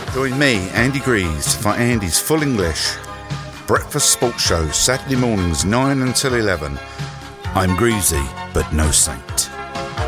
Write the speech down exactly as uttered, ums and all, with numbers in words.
Join me, Andy Greaves, for Andy's Full English Breakfast Sports Show, Saturday mornings nine until eleven. I'm Greavesy, but no saint.